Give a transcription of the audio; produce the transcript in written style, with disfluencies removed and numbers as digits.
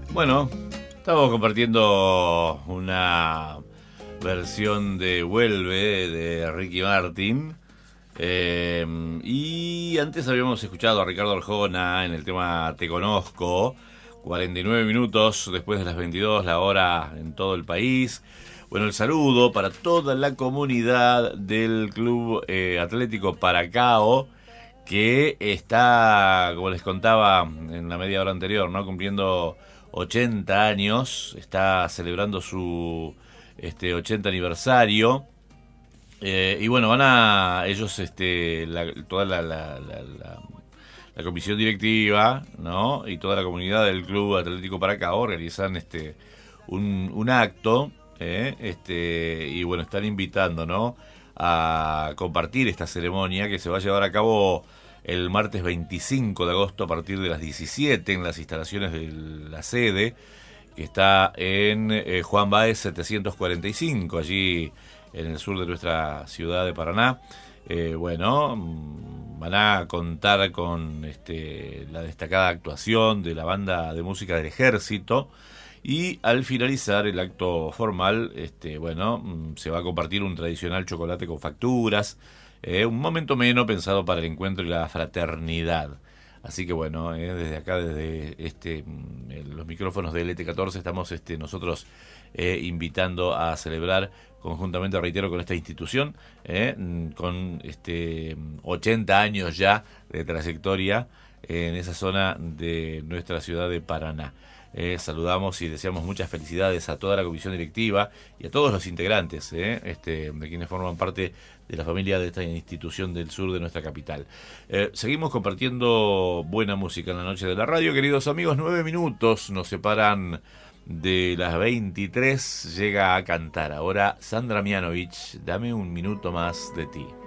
Bueno, estamos compartiendo una versión de Vuelve de Ricky Martin. Y antes habíamos escuchado a Ricardo Arjona en el tema Te Conozco. 49 minutos después de las 22, la hora en todo el país. Bueno, el saludo para toda la comunidad del Club Atlético Paracao, que está, como les contaba en la media hora anterior, ¿no?, cumpliendo 80 años, está celebrando su 80 aniversario. Y bueno, van a ellos, toda la comisión directiva, ¿no?, y toda la comunidad del Club Atlético Paracao realizan un acto, y bueno, están invitando, ¿no?, a compartir esta ceremonia que se va a llevar a cabo el martes 25 de agosto a partir de las 17 en las instalaciones de la sede, que está en Juan Báez 745, allí en el sur de nuestra ciudad de Paraná. Van a contar con la destacada actuación de la banda de música del Ejército, y al finalizar el acto formal, se va a compartir un tradicional chocolate con facturas, un momento menos pensado para el encuentro y la fraternidad. Así que bueno, desde acá, desde los micrófonos de LT14, estamos nosotros invitando a celebrar conjuntamente, reitero, con esta institución, con 80 años ya de trayectoria en esa zona de nuestra ciudad de Paraná. Saludamos y deseamos muchas felicidades a toda la comisión directiva y a todos los integrantes, de quienes forman parte de la familia de esta institución del sur de nuestra capital. Seguimos compartiendo buena música en la noche de la radio, queridos amigos. 9 minutos nos separan de las 23. Llega a cantar ahora Sandra Mianovich, Dame un minuto más de ti.